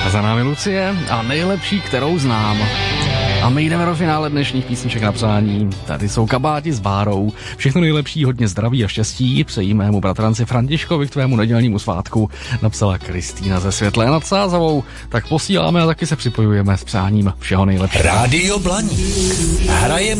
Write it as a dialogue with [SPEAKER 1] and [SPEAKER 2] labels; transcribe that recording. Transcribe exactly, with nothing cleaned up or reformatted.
[SPEAKER 1] A za námi Lucie a nejlepší, kterou znám. A my jdeme do finále dnešních písniček na přání. Tady jsou kabáti s Bárou. Všechno nejlepší, hodně zdraví a štěstí přejí mému bratranci Františkovi k tvému nedělnímu svátku, napsala Kristýna ze Světlé nad Sázavou. Tak posíláme a taky se připojujeme s přáním všeho nejlepšího.
[SPEAKER 2] Rádio Blaník. Hrajeme